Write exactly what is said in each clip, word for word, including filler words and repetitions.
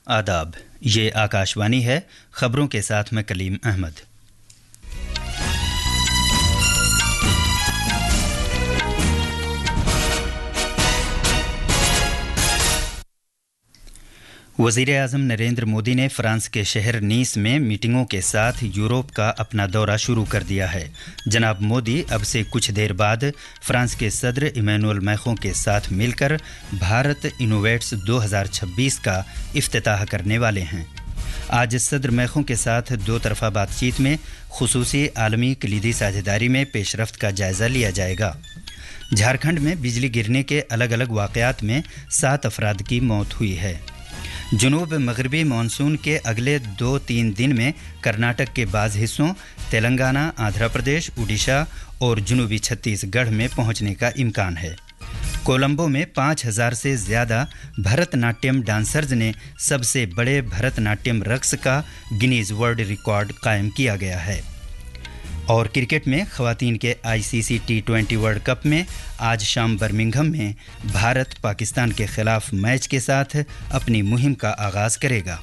आदाब, ये आकाशवाणी है। खबरों के साथ मैं कलीम अहमद। वज़ीर-ए-आज़म नरेंद्र मोदी ने फ्रांस के शहर नीस में मीटिंगों के साथ यूरोप का अपना दौरा शुरू कर दिया है। जनाब मोदी अब से कुछ देर बाद फ्रांस के सदर इमैनुअल मैक्रों के साथ मिलकर भारत इनोवेट्स दो हज़ार छब्बीस का इफ्तिताह करने वाले हैं। आज सदर मैक्रों के साथ दो तरफ़ा बातचीत में खुसूसी आलमी कलीदी साझेदारी में पेशरफ्त का जायज़ा लिया जाएगा। झारखंड में बिजली गिरने के अलग अलग वाक़यात में सात अफराद की मौत हुई है। जनूब मगरबी मानसून के अगले दो तीन दिन में कर्नाटक के बाज़ हिस्सों, तेलंगाना, आंध्र प्रदेश, उड़ीसा और जनूबी छत्तीसगढ़ में पहुंचने का इम्कान है। कोलंबो में पाँच हज़ार से ज़्यादा भरतनाट्यम डांसर्स ने सबसे बड़े भरतनाट्यम रक्स का गिनीज वर्ल्ड रिकॉर्ड कायम किया गया है। और क्रिकेट में ख़वातीन के ICC T twenty world cup में आज शाम बर्मिंघम में भारत पाकिस्तान के ख़िलाफ़ मैच के साथ अपनी मुहिम का आगाज़ करेगा।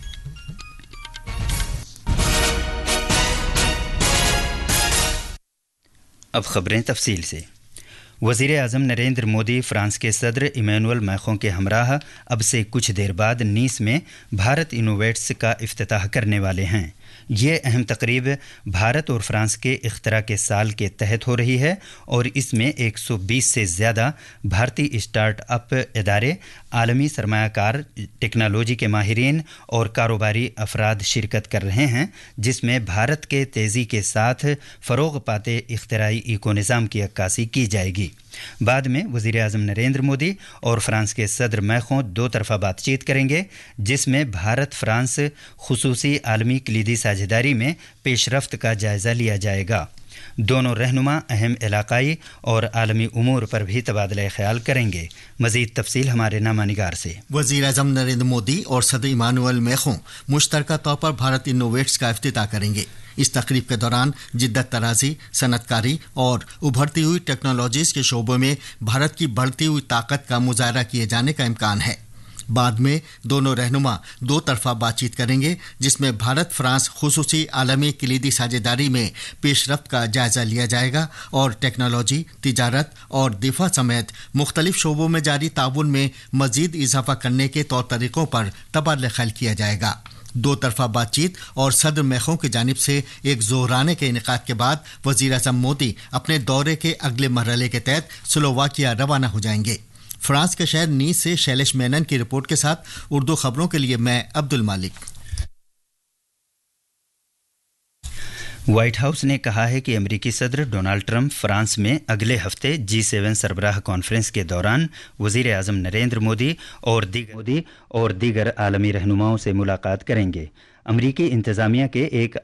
अब ख़बरें तफसील से। वज़ीर-ए-आज़म नरेंद्र मोदी फ्रांस के सदर इमैनुअल मैक्रों के हमराह अब से कुछ देर बाद नीस में भारत इनोवेट्स का इफ्तिताह करने वाले हैं। ये अहम तकरीब भारत और फ्रांस के इख्तरा के साल के तहत हो रही है और इसमें एक सौ बीस से ज़्यादा भारतीय स्टार्टअप इदारे, आलमी सरमायाकार, टेक्नोलॉजी के माहिरीन और कारोबारी अफराद शिरकत कर रहे हैं, जिसमें भारत के तेज़ी के साथ फ़रोग़ पाते इख्तराई इको निज़ाम की अक्कासी की जाएगी। बाद में वज़ीर-ए-आज़म नरेंद्र मोदी और फ्रांस के सदर मैक्रों दो तरफ़ा बातचीत करेंगे, जिसमें भारत फ्रांस खुसूसी आलमी कलीदी साझेदारी में पेशरफ्त का जायज़ा लिया जाएगा। दोनों रहनुमा अहम इलाकाई और आलमी उमूर पर भी तबादला ख्याल करेंगे। मज़ीद तफसील हमारे नामानिगार से। वज़ीर-ए-आज़म नरेंद्र मोदी और सदर इमानुएल मैक्रों मुश्तरका तौर पर भारत इनोवेट्स का इफ्तिताह करेंगे। इस तकरीब के दौरान जिद्दत तराजी, सनतकारी और उभरती हुई टेक्नोलॉजीज़ के शोबों में भारत की बढ़ती हुई ताकत का मुजाहरा किए जाने का इम्कान है। बाद में दोनों रहनुमा दो तरफ़ा बातचीत करेंगे, जिसमें भारत फ्रांस खुसूसी आलमी कलीदी साझेदारी में पेशरफ्त का जायज़ा लिया जाएगा और टेक्नोलॉजी, तिजारत और दिफा समेत मुख्तलिफ शोबों में जारी ताउन में मज़ीद इजाफा करने के तौर तरीक़ों पर तबादला ख्याल किया जाएगा। दो तरफ़ा बातचीत और सदर मैक्रों की जानिब से एक ज़ोहराने के इनेकाद के बाद वज़ीर-ए-आज़म मोदी अपने दौरे के अगले मरहले के तहत स्लोवाकिया रवाना हो जाएंगे। फ्रांस के शहर नीस से शैलेश मेनन की रिपोर्ट के साथ उर्दू खबरों के लिए मैं अब्दुल मालिक। व्हाइट हाउस ने कहा है कि अमेरिकी सदर डोनाल्ड ट्रंप फ्रांस में अगले हफ्ते जी सेवन सरबराह कॉन्फ्रेंस के दौरान वज़ीर-ए-आज़म नरेंद्र मोदी और दीगर मोदी और दीगर आलमी रहनुमाओं से मुलाकात करेंगे। अमेरिकी इंतज़ामिया के एक